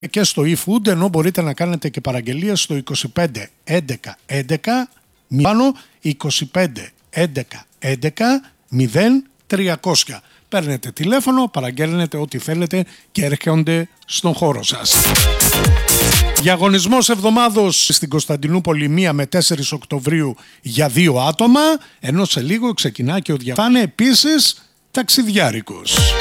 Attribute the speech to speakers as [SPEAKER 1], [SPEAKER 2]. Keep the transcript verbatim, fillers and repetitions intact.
[SPEAKER 1] και στο eFood, ενώ μπορείτε να κάνετε και παραγγελίες στο είκοσι πέντε έντεκα έντεκα πάνω είκοσι πέντε έντεκα έντεκα μηδέν τριακόσια. Παίρνετε τηλέφωνο, παραγγέλνετε ό,τι θέλετε και έρχονται στον χώρο σας. Διαγωνισμός εβδομάδος στην Κωνσταντινούπολη μία με τέσσερις Οκτωβρίου για δύο άτομα, ενώ σε λίγο ξεκινά και ο διαφάνε επίσης ταξιδιάρικος.